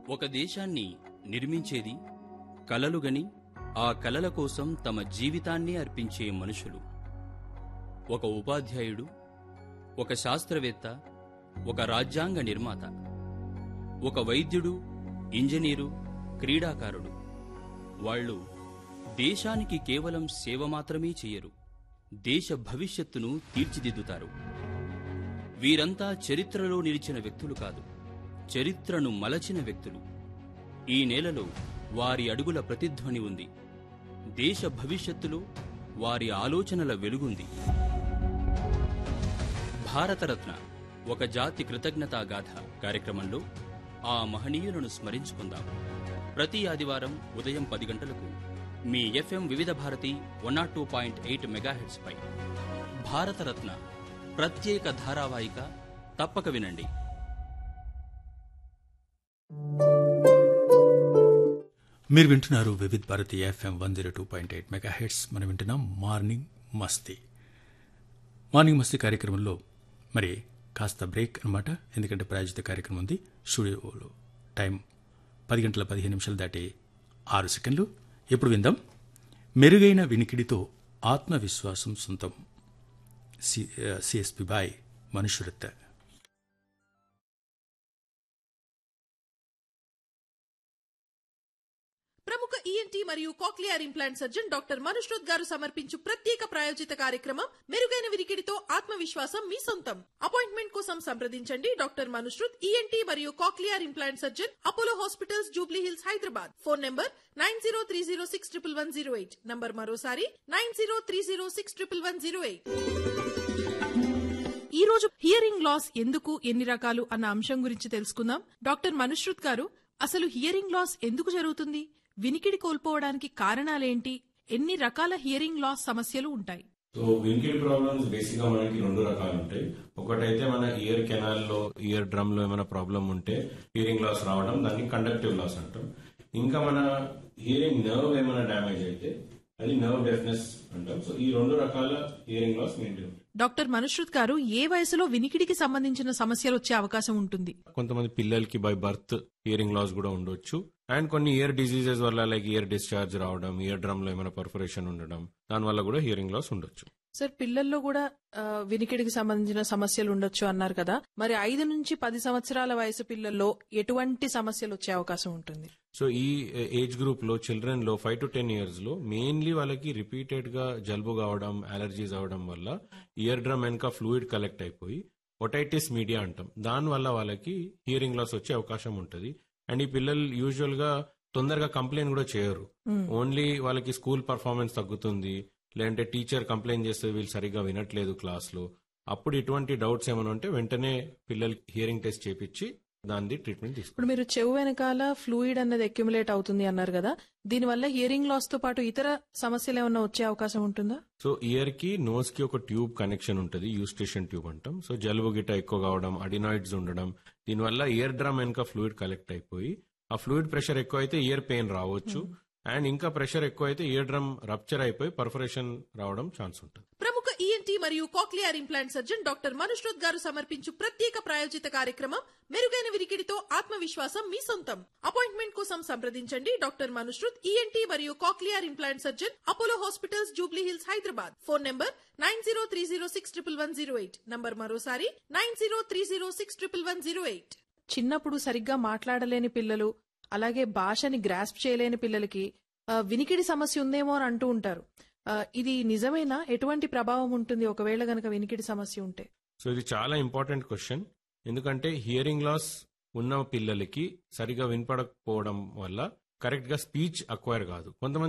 ఒక దేశాన్ని నిర్మించేది కలలుగని ఆ కలల కోసం తమ జీవితాన్ని అర్పించే మనుషులు. ఒక ఉపాధ్యాయుడు, ఒక శాస్త్రవేత్త, ఒక రాజ్యాంగ నిర్మాత, ఒక వైద్యుడు, ఇంజనీరు, క్రీడాకారుడు. వాళ్ళు దేశానికి కేవలం సేవ మాత్రమే చెయ్యరు, దేశ భవిష్యత్తును తీర్చిదిద్దుతారు. వీరంతా చరిత్రలో నిలిచిన వ్యక్తులు కాదు, చరిత్రను మలచిన వ్యక్తులు. ఈ నేలలో వారి అడుగుల ప్రతిధ్వని ఉంది, దేశ భవిష్యత్తులో వారి ఆలోచనల వెలుగుంది. భారతరత్న ఒక జాతి కృతజ్ఞతా గాథ కార్యక్రమంలో ఆ మహనీయులను స్మరించుకుందాం. ప్రతి ఆదివారం ఉదయం 10 గంటలకు మీ FM వివిధ భారతి 102.8 మెగాహెర్ట్జ్ పై భారతరత్న ప్రత్యేక ధారావాహిక తప్పక వినండి. మీరు వింటున్నారు వివిధ భారతి FM 102.8 మెగాహెర్ట్జ్. మనం వింటున్నాం మార్నింగ్ మస్తీ. మార్నింగ్ మస్తీ కార్యక్రమంలో మరి కాస్త బ్రేక్ అనమాట, ఎందుకంటే ప్రాయోజిత కార్యక్రమం ఉంది. స్టూడియోలో టైం 10 గంటల 15 నిమిషాలు దాటి 6 సెకండ్లు. ఎప్పుడు విందాం మెరుగైన వినికిడితో ఆత్మవిశ్వాసం సొంతం, సిఎస్పి బాయ్ మనుషురత్త. ప్రముఖ ఈఎన్టీ మరియు cochlear implant surgeon doctor Manushrut గారు సమర్పించు ప్రత్యేక ప్రాయోజిత కార్యక్రమం మెరుగైన వినికిడితో ఆత్మవిశ్వాసం మీ సొంతం. అపాయింట్మెంట్ కోసం సంప్రదించండి డాక్టర్ మనుష్రుత్, ఈఎన్టీ మరియు cochlear implant surgeon, Apollo hospitals, Jubilee hills, Hyderabad. Phone number 9030611108. Number మరోసారి 9030611108. ఈ రోజు హియరింగ్ లాస్ ఎందుకు, ఎన్ని రకాలు అన్న అంశం గురించి తెలుసుకుందాం. డాక్టర్ మనుష్రుత్ గారు, అసలు హియరింగ్ లాస్ ఎందుకు జరుగుతుంది, వినికిడి కోల్పోవడానికి కారణాలేంటి, ఎన్ని రకాల హియరింగ్ లాస్ సమస్యలు ఉంటాయి? సో వినికిడి ప్రాబ్లమ్స్ బేసిక్ గా మనకి 2 రకాలు ఉంటాయి. ఒకటైతే మన ఇయర్ కెనాల్ లో, ఇయర్ డ్రమ్ లో ఏమైనా ప్రాబ్లం ఉంటే హియరింగ్ లాస్ రావడం, దాన్ని కండక్టివ్ లాస్ అంటాం. ఇంకా మన హియరింగ్ నర్వ్ ఏమైనా డ్యామేజ్ అయితే అది నర్వ్ డెఫ్నెస్ అంటాం. సో ఈ 2 రకాల hearing loss maintain. Doctor Manushrut గారు, ఏ వయసులో వినికిడికి సంబంధించిన సమస్యలు వచ్చే అవకాశం ఉంటుంది? కొంతమంది పిల్లలకి బై బర్త్ హియరింగ్ లాస్ కూడా ఉండొచ్చు. అండ్ కొన్ని ఇయర్ డిసీజెస్ వల్ల, లైక్ ఇయర్ డిశ్చార్జ్ రావడం, ఇయర్ డ్రమ్ లో ఏమైనా పర్ఫరేషన్ ఉండడం, దాని వల్ల కూడా హియరింగ్ లాస్ ఉండొచ్చు. సార్, పిల్లల్లో కూడా వినికిడికి సంబంధించిన సమస్యలు ఉండొచ్చు అన్నారు కదా, మరి 5 నుంచి 10 సంవత్సరాల వయసు పిల్లల్లో ఎటువంటి సమస్యలు వచ్చే అవకాశం ఉంటుంది? సో ఈ ఏజ్ గ్రూప్ లో, చిల్డ్రన్ లో 5 to 10 ఇయర్స్ లో మెయిన్లీ వాళ్ళకి రిపీటెడ్ గా జలుబు కావడం, అలర్జీస్ అవడం వల్ల ఇయర్ డ్రమ్ వెనక ఫ్లూయిడ్ కలెక్ట్ అయిపోయి ఒటైటిస్ మీడియా అంటాం, దాని వల్ల వాళ్ళకి హియరింగ్ లాస్ వచ్చే అవకాశం ఉంటుంది. అండ్ ఈ పిల్లలు యూజువల్ గా తొందరగా కంప్లైంట్ కూడా చేయరు. ఓన్లీ వాళ్ళకి స్కూల్ పర్ఫార్మెన్స్ తగ్గుతుంది, లేదంటే టీచర్ కంప్లైంట్ చేస్తే వీళ్ళు సరిగ్గా వినట్లేదు క్లాస్ లో, అప్పుడు ఇటువంటి డౌట్స్ ఏమైనా ఉంటే వెంటనే పిల్లలకి హియరింగ్ టెస్ట్ చేపించి దాని ట్రీట్మెంట్ తీసుకుంటారు. ఇప్పుడు మీరు చెవు వెనకాల ఫ్లూయిడ్ అన్నది అక్యుములేట్ అవుతుంది అన్నారు కదా, దీనివల్ల హియరింగ్ లాస్ తో పాటు ఇతర సమస్యలు ఏమైనా వచ్చే అవకాశం ఉంటుందా? సో ఇయర్ కి, నోస్ కి ఒక ట్యూబ్ కనెక్షన్ ఉంటుంది, యూస్టేషన్ ట్యూబ్ అంటాం. సో జలుబు గిట్ట ఎక్కువ కావడం, అడినాయిడ్స్ ఉండడం, దీనివల్ల ఇయర్ డ్రమ్ వెనక ఫ్లూయిడ్ కలెక్ట్ అయిపోయి ఆ ఫ్లూయిడ్ ప్రెషర్ ఎక్కువ అయితే ఇయర్ పెయిన్ రావచ్చు. అండ్ ఇంకా ప్రెషర్ ఎక్కువ అయితే ఇయర్ డ్రమ్ రప్చర్ అయిపోయి పర్ఫరేషన్ రావడం ఛాన్స్ ఉంటుంది. ప్రముఖ ఈఎన్టీ మరియు cochlear implant surgeon doctor Manushrut గారు సమర్పించు ప్రత్యేక ప్రాయోజిత కార్యక్రమం మెరుగైన వినికిడితో ఆత్మవిశ్వాసం మీ సొంతం. అపాయింట్మెంట్ కోసం సంప్రదించండి డాక్టర్ మనుష్రుత్, ఈఎన్టీ మరియు cochlear implant surgeon, Apollo hospitals, Jubilee hills, Hyderabad. Phone number 9030611108. Number మరోసారి 9030611108. చిన్నప్పుడు సరిగ్గా మాట్లాడలేని పిల్లలు, అలాగే భాషని గ్రాస్ప్ చేయలేని పిల్లలకి వినికిడి సమస్య ఉందేమో అని అంటూ ఉంటారు. ఇది నిజమేనా? ఎటువంటి ప్రభావం ఉంటుంది ఒకవేళ గనక వినికిడి సమస్య ఉంటే? సో ఇది చాలా ఇంపార్టెంట్ క్వశ్చన్. ఎందుకంటే హియరింగ్ లాస్ ఉన్న పిల్లలకి సరిగా వినపడకపోవడం వల్ల కరెక్ట్ గా స్పీచ్ అక్వైర్ కాదు. కొంతమంది